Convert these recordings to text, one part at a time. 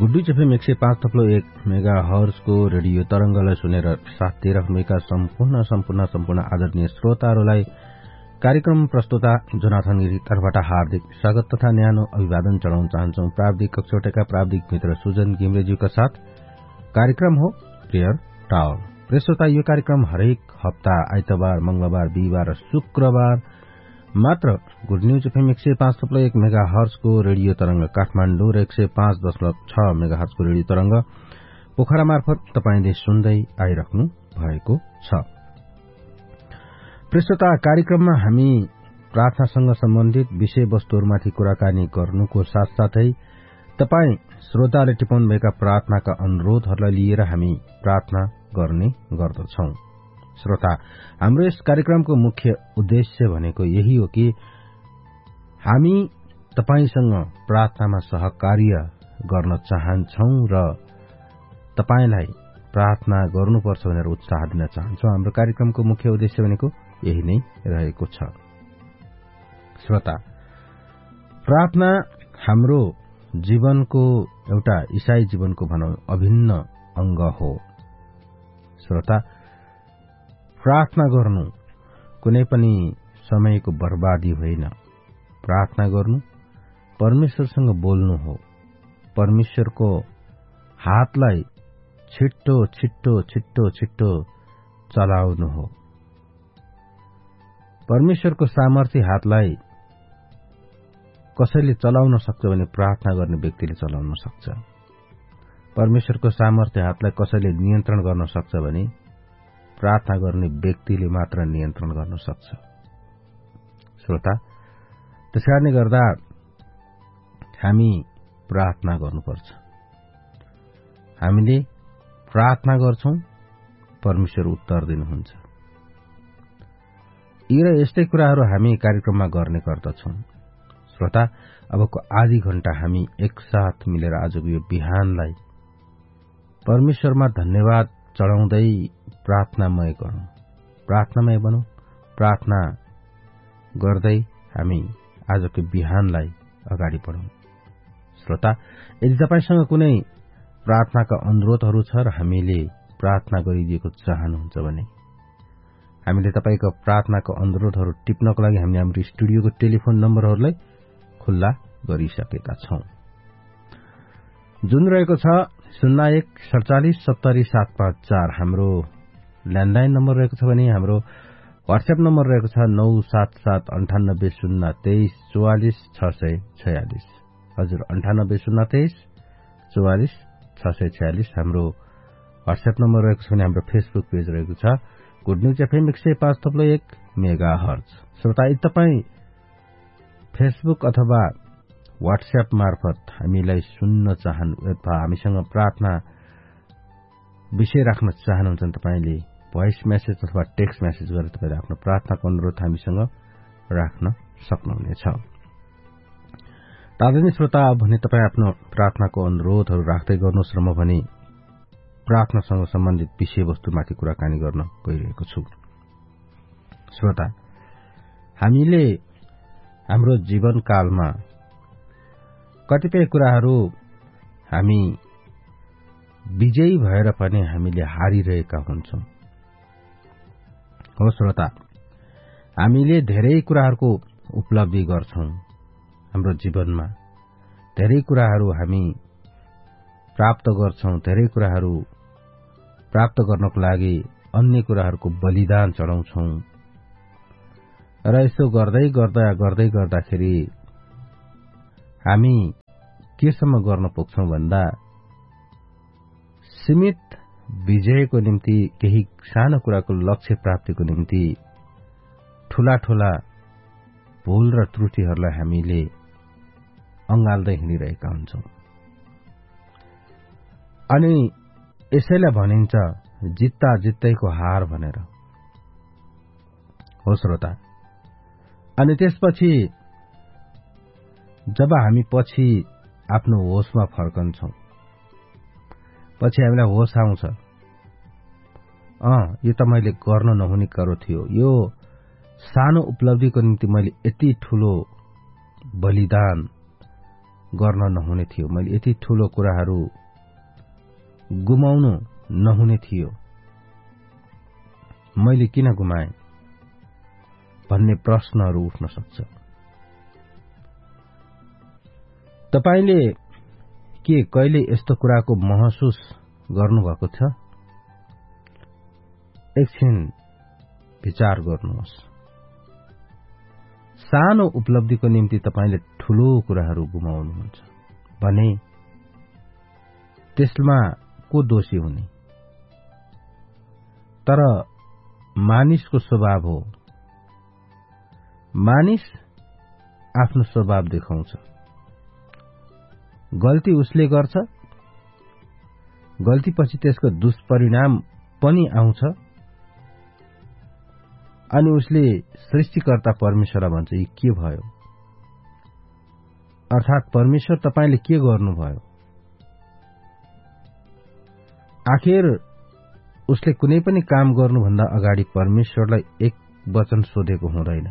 Guddu FM 105.1 mega हर्जको radio तरंगलाई सुनेर साथ दिइराख्नुभएका सम्पूर्ण आदरणीय श्रोताहरूलाई कार्यक्रम प्रस्तुता जोनाथन गिरी तर्फबाट हार्दिक स्वागत तथा न्यानो अभिवादन चढाउन चाहन्छौ। प्राविधिक कक्षोटेका प्राविधिक मित्र सुजन घिम्रेज्यूका साथ कार्यक्रम हो प्रेयर टावर। श्रोता, यो कार्यक्रम हरेक हप्ता आइतबार, मंगलबार, बिहिबार र शुक्रबार मात्र good news FM 105.1 mega हर्जको radio तरंग काठमाण्डु र 105.6 मेगा हर्जको रेडियो तरंग पोखरा मार्फत तपाईले सुन्दै आइराख्नु भएको छ। श्रोता, कार्यक्रममा हामी प्रार्थनासँग सम्बन्धित विषयवस्तुहरूमाथि कुराकानी गर्नुको साथसाथै तपाई श्रोताले टिपाउनु भएका प्रार्थनाका अनुरोधहरूलाई लिएर हामी प्रार्थना गर्ने गर्दछौं। श्रोता, हाम्रो यस कार्यक्रमको मुख्य उद्देश्य भनेको यही हो कि हामी तपाईसँग प्रार्थनामा सहकार्य गर्न चाहन्छौं र तपाईलाई प्रार्थना गर्नुपर्छ भनेर उत्साह दिन चाहन्छौं। हाम्रो कार्यक्रमको मुख्य उद्देश्य भनेको यही नै रहेको छ। श्रोता, प्रार्थना हाम्रो जीवनको एउटा ईसाई जीवनको भनौं अभिन्न अंग हो। श्रोता, प्रार्थना गर्नु कुनै पनि समयको बर्बादी होइन। प्रार्थना गर्नु परमेश्वरसँग बोल्नु हो। परमेश्वरको हातलाई छिट्टो छिट्टो छिट्टो छिट्टो चलाउनु हो। परमेश्वरको सामर्थ्य हातलाई कसैले चलाउन सक्छ भने प्रार्थना गर्ने व्यक्तिले चलाउन सक्छ। परमेश्वरको सामर्थ्य हातलाई कसैले नियन्त्रण गर्न सक्छ भने प्रार्थना गर्ने व्यक्तिले मात्र नियन्त्रण गर्न सक्छ। श्रोता, त्यसकारणले गर्दा हामी प्रार्थना गर्नुपर्छ। हामीले प्रार्थना गर्छौं, परमेश्वर उत्तर दिनुहुन्छ। यी र यस्तै कुराहरू हामी कार्यक्रममा गर्ने गर्दछौं। श्रोता, अबको आधी घण्टा हामी एकसाथ मिलेर आजको यो बिहानलाई परमेश्वरमा धन्यवाद चढाउँदै प्रार्थनामय गरौं, प्रार्थनामय बनौं। प्रार्थना गर्दै हामी आजको बिहानलाई अगाडि बढौं। श्रोता, यदि तपाईसँग कुनै प्रार्थनाका अनुरोधहरू छ र हामीले प्रार्थना गरिदिएको चाहनुहुन्छ भने हामीले तपाईको प्रार्थनाको अनुरोधहरू टिप्नको लागि हामीले हाम्रो स्टुडियोको टेलिफोन नम्बरहरूलाई खुल्ला गरिसकेका छौं, जुन रहेको छ 01 47 70 754। हाम्रो ल्यान्डलाइन नम्बर रहेको छ भने हाम्रो व्हाट्सएप नम्बर रहेको छ 977 98 023 44 646। हजुर, 98 023 44 646 हाम्रो व्हाट्सएप नम्बर रहेको छ भने हाम्रो फेसबुक पेज रहेको छ good news FM 105.1 mega hertz. श्रोता, यदि तपाई फेसबुक अथवा व्हाट्सएप मार्फत हामीलाई सुन्न चाहनु अथवा हामीसँग प्रार्थना विषय राख्न चाहनुहुन्छ भने तपाईले भोइस मेसेज अथवा टेक्स्ट मेसेज गरेर तपाईले आफ्नो प्रार्थनाको अनुरोध हामीसँग राख्न सक्नुहुनेछ। आदरणीय श्रोता, अब भने तपाईँ आफ्नो प्रार्थनाको अनुरोधहरू राख्दै गर्नुहोस् र म भने प्रार्थनासँग सम्बन्धित विषयवस्तुमाथि कुराकानी गर्न गइरहेको छु। श्रोता, हामीले हाम्रो जीवनकालमा कतिपय कुराहरू हामी विजयी भएर पनि हामीले हारिरहेका हुन्छौं। हो श्रोता, हामीले धेरै कुराहरूको उपलब्धि गर्छौं हाम्रो जीवनमा। धेरै कुराहरू हामी प्राप्त गर्छौं। धेरै कुराहरू प्राप्त गर्नको लागि अन्य कुराहरूको बलिदान चढाउँछौं र यसो गर्दै गर्दाखेरि हामी केसम्म गर्न पुग्छौं भन्दा सीमित विजयको निम्ति, केही सानो कुराको लक्ष्य प्राप्तिको निम्ति ठूला ठूला भूल र त्रुटिहरूलाई हामीले अंगाल्दै हिँडिरहेका हुन्छौं। अनि यसैलाई भनिन्छ जित्ता जित्तैको हार भनेर। हो श्रोता, अनि त्यसपछि जब हामी पछि आफ्नो होसमा फर्कन्छौं, पछि हामीलाई होस आउँछ, यो त मैले गर्न नहुने कुरो थियो, यो सानो उपलब्धिको निम्ति मैले यति ठूलो बलिदान गर्न नहुने थियो, मैले यति ठूलो कुराहरू गुमाउनु नहुने थियो, मैले किन गुमाएँ भन्ने प्रश्नहरू उठ्न सक्छ। तपाईले के कहिले यस्तो कुराको महसुस गर्नुभएको छ? एकछिन विचार गर्नुहोस्। सानो उपलब्धिको निम्ति तपाईले ठूलो कुराहरू गुमाउनुहुन्छ भने त्यसमा को दोषी हुने? तर मानिसको स्वभाव हो, मानिस आफ्नो स्वभाव देखाउँछ। गल्ती उसले गर्छ, गल्तीपछि त्यसको दुष्परिणाम पनि आउँछ, अनि उसले सृष्टिकर्ता परमेश्वरलाई भन्छ यी के भयो? अर्थात् परमेश्वर तपाईले के गर्नुभयो? आखिर उसले कुनै पनि काम गर्नुभन्दा अगाडि परमेश्वरलाई एक वचन सोधेको हुँदैन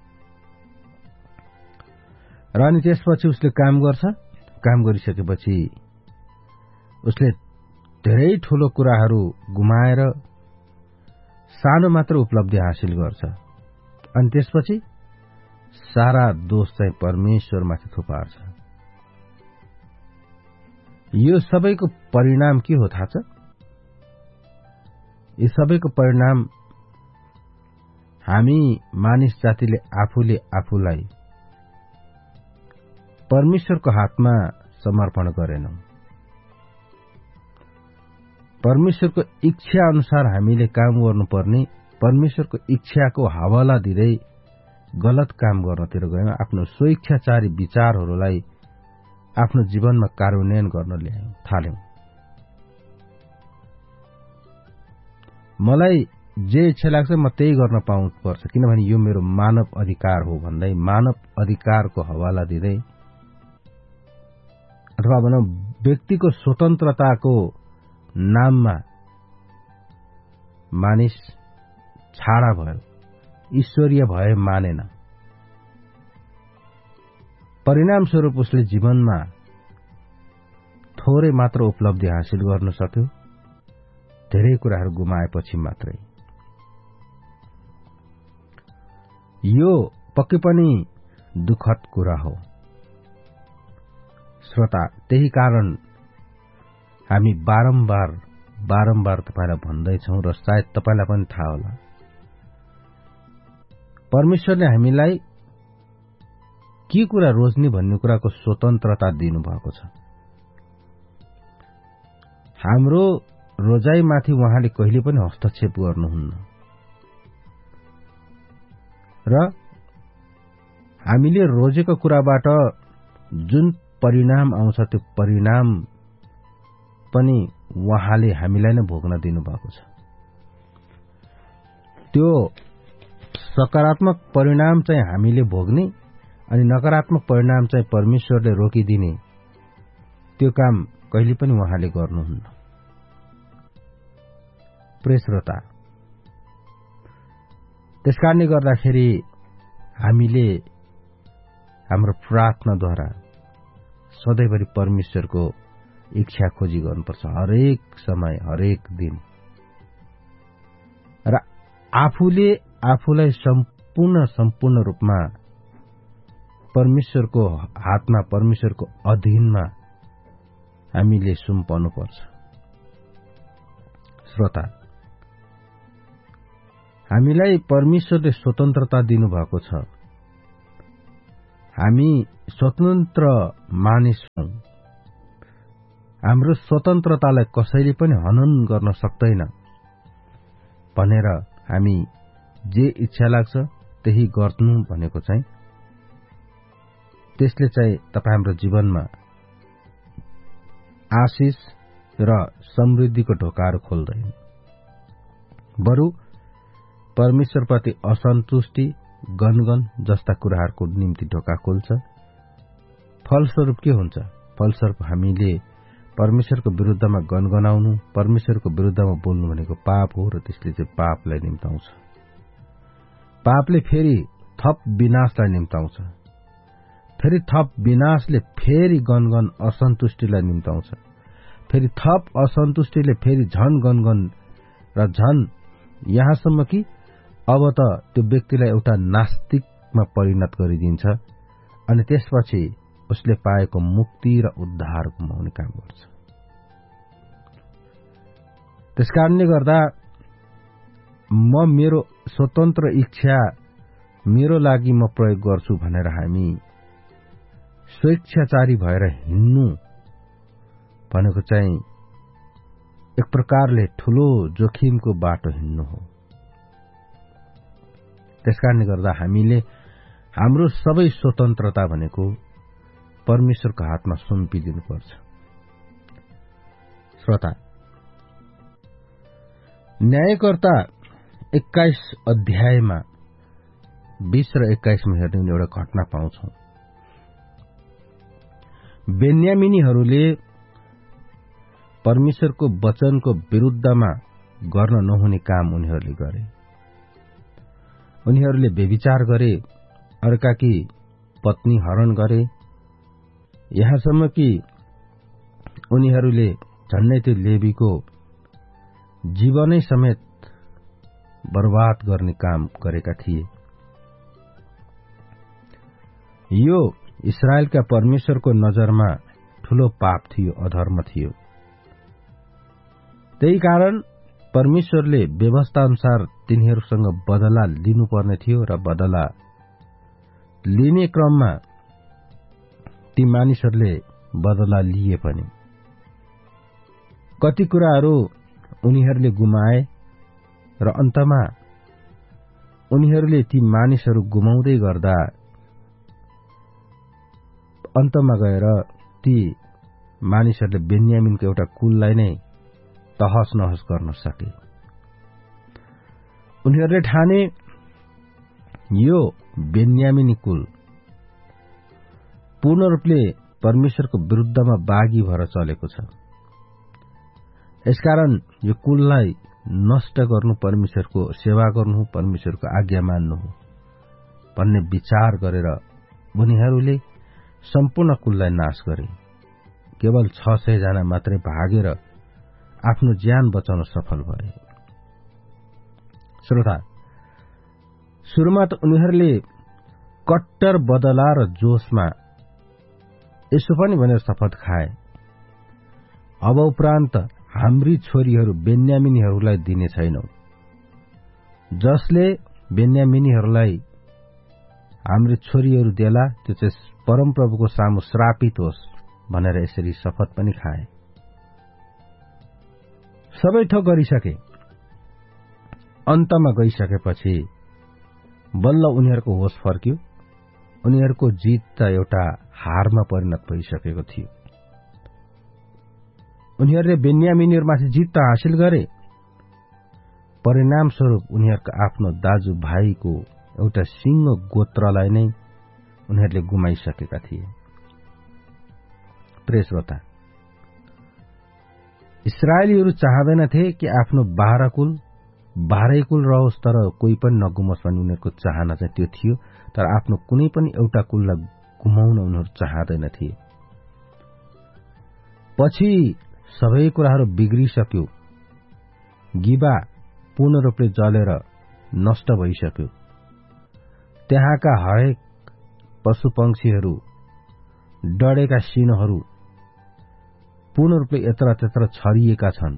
र अनि त्यसपछि उसले काम गर्छ। काम गरिसकेपछि उसले धेरै ठूलो कुराहरू गुमाएर सानो मात्र उपलब्धि हासिल गर्छ, अनि त्यसपछि सारा दोष चाहिँ परमेश्वरमाथि थुपार्छ। यो सबैको परिणाम के हो थाहा छ? यो सबैको परिणाम हामी मानिस जातिले आफूले आफूलाई परमेश्वरको हातमा समर्पण गरेनौं। परमेश्वरको इच्छा अनुसार हामीले काम गर्नुपर्ने, परमेश्वरको इच्छाको हवाला दिँदै गलत काम गर्नतिर गयौं। आफ्नो स्वेच्छाचारी विचारहरूलाई आफ्नो जीवनमा कार्यान्वयन गर्न थाल्यौं। मलाई जे इच्छा लाग्छ म त्यही गर्न पाउनुपर्छ, किनभने यो मेरो मानव अधिकार हो भन्दै मानव अधिकारको हवाला दिँदै, अथवा भनौं व्यक्तिको स्वतन्त्रताको नाममा मानिस छाडा भयो, ईश्वरीय भए मानेन। परिणाम स्वरूप उसले जीवनमा थोरै मात्र उपलब्धि हासिल गर्न सक्यो, धेरै कुराहरू गुमाएपछि मात्रै। यो पक्कै पनि दुखद कुरा हो श्रोता। त्यही कारण हामी बारम्बार तपाईलाई भन्दैछौं र सायद तपाईलाई पनि थाहा होला, परमेश्वरले हामीलाई के कुरा रोज्ने भन्ने कुराको स्वतन्त्रता दिनुभएको छ। हाम्रो रोजाइमाथि उहाँले कहिले पनि हस्तक्षेप गर्नुहुन्न र हामीले रोजेको कुराबाट जुन परिणाम आउँछ त्यो परिणाम पनि उहाँले हामीलाई नै भोग्न दिनुभएको छ। त्यो सकारात्मक परिणाम चाहिँ हामीले भोग्ने अनि नकारात्मक परिणाम चाहिँ परमेश्वरले रोकिदिने, त्यो काम कहिले पनि उहाँले गर्नुहुन्न। प्रिय श्रोता, त्यसकारणले गर्दाखेरि हामीले हाम्रो प्रार्थनाद्वारा सधैँभरि परमेश्वरको इच्छा खोजी गर्नुपर्छ, हरेक समय, हरेक दिन, र आफूले आफूलाई सम्पूर्ण रूपमा परमेश्वरको हातमा, परमेश्वरको अधीनमा हामीले सुम्पनुपर्छ। श्रोता, हामीलाई परमेश्वरले स्वतन्त्रता दिनुभएको छ। हामी स्वतन्त्र मानिस हौं। हाम्रो स्वतन्त्रतालाई कसैले पनि हनन गर्न सक्दैन भनेर हामी जे इच्छा लाग्छ त्यही गर्नु भनेको चाहिँ त्यसले चाहिँ तपाईँ हाम्रो जीवनमा आशिष र समृद्धिको ढोकाहरू खोल्दैन, बरु परमेश्वरप्रति असन्तुष्टि, गनगन जस्ता कुराहरूको निम्ति ढोका खोल्छ। फलस्वरूप के हुन्छ? फलस्वरूप हामीले परमेश्वरको विरुद्धमा गनगनाउनु, परमेश्वरको विरुद्धमा बोल्नु भनेको पाप हो र त्यसले चाहिँ पापलाई निम्ताउँछ। पापले फेरि थप विनाशलाई निम्ताउँछ। फेरि थप विनाशले फेरि गनगन असन्तुष्टिलाई निम्ताउँछ। फेरि थप असन्तुष्टिले फेरि झन गनगन र झन यहाँसम्म कि अब त त्यो व्यक्तिलाई एउटा नास्तिकमा परिणत गरिदिन्छ अनि त्यसपछि उसले पाएको मुक्ति र उद्धार गुमाउने काम गर्छ। त्यसकारणले गर्दा म मेरो स्वतन्त्र इच्छा मेरो लागि म प्रयोग गर्छु भनेर हामी स्वेच्छाचारी भएर हिँड्नु भनेको चाहिँ एक प्रकारले ठूलो जोखिमको बाटो हिँड्नु हो। त्यसकारणले गर्दा हामीले हाम्रो सबै स्वतन्त्रता भनेको परमेश्वरको हातमा सुम्पिदिनुपर्छ। श्रोता, न्यायकर्ता 21 अध्यायमा 20 र 21 मा हेर्ने एउटा घटना पाउँछौं। बेन्यामिनीहरूले परमेश्वरको वचनको विरुद्धमा गर्न नहुने काम उनीहरूले गरे। उनीहरूले व्यभिचार गरे, अर्काकी पत्नी हरण गरे, यहाँसम्म कि उनीहरूले झन्नै त्यो लेवीको जीवनै समेत बर्बाद गर्ने काम गरेका थिए। यो इस्राएलका परमेश्वरको नजरमा ठूलो पाप थियो, अधर्म थियो। त्यही कारण परमेश्वरले व्यवस्था अनुसार तिनीहरूसँग बदला लिनुपर्ने थियो र बदला लिने क्रममा ती मानिसहरूले बदला लिए पनि कति कुराहरू उनीहरूले गुमाए र अन्तमा उनीहरूले ती मानिसहरू गुमाउँदै गर्दा अन्तमा गएर ती मानिसहरूले बेन्यामिनको एउटा कुललाई नै तहस नहस गर्न सके। उनीहरूले ठाने यो बेन्यामिनी कुल पूर्ण रूपले परमेश्वरको विरुद्धमा बागी भएर चलेको छ। यसकारण यो कुललाई नष्ट गर्नु, परमेश्वरको सेवा गर्नु, परमेश्वरको आज्ञा मान्नु हो भन्ने विचार गरेर उनीहरूले सम्पूर्ण कुललाई नाश गरे। केवल 600 जना मात्रै भागेर आफ्नो ज्यान बचाउन सफल भए। श्रोता, सुरुमा त उनीहरूले कट्टर बदला र जोशमा यसो पनि भनेर शपथ खाए, अब उपरान्त हाम्री छोरीहरू बेन्यामिनीहरूलाई दिने छैनौ। जसले बेन्यामिनीहरूलाई हाम्री छोरीहरू देला त्यो चाहिँ परमप्रभुको सामु श्रापित होस् भनेर यसरी शपथ पनि खाए। सबै थोक गरिसके। अन्तमा गइसकेपछि बल्ल उनीहरूको होस फर्क्यो। उनीहरूको जित त एउटा हारमा परिणत भइसकेको थियो। उनीहरूले बेन्यामिनीहरूमाथि जित त हासिल गरे, परिणाम स्वरूप उनीहरूको आफ्नो दाजुभाइको एउटा सिंह गोत्रलाई नै उनीहरूले गुमाइसकेका थिए। प्रिय श्रोता, इस्राएलीहरू चाहँदैनथे कि आफ्नो 12 कुल रहोस् तर कोही पनि नगुमोस् भन्ने उनीहरूको चाहना चाहिँ त्यो थियो। तर आफ्नो कुनै पनि एउटा कुललाई गुमाउन उनीहरू चाहँदैनथे। पछि सबै कुराहरू बिग्रिसक्यो। गिबा पूर्ण रूपले जलेर नष्ट भइसक्यो। त्यहाँका हरेक पशु पंक्षीहरू, डढेका सिंहहरू पूर्ण रूपले यत्र त्यत्र छरिएका छन्।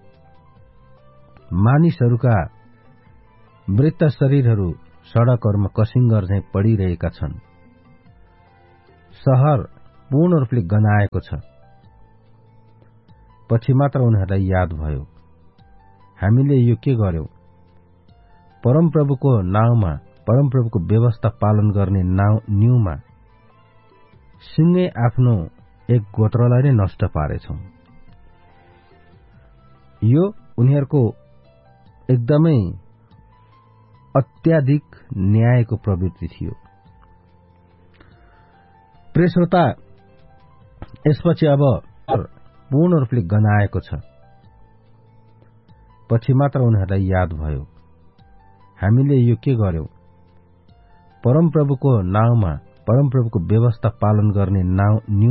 मानिसहरूका मृत शरीरहरू सड़कहरूमा कसिङ्गर झैं पडिरहेका छन्। शहर पूर्ण रूपले गनाएको छ। पछि मात्र उनीहरूलाई याद भयो, हामीले यो के गर्यौं? परमप्रभुको नाउँमा, परमप्रभुको व्यवस्था पालन गर्ने न्यूमा सिंहै आफ्नो एक गोत्रलाई नै नष्ट पारेछौं। यो उनीहरूको एकदमै अत्याधिक न्यायको प्रवृत्ति थियो। प्रिय श्रोता, यसपछि अब पूर्ण रूपले गनाएको छ। पछि मात्र उनीहरूलाई याद भयो, हामीले यो के गर्यौं? परमप्रभुको नाउँमा, परमप्रभुको व्यवस्था पालन गर्ने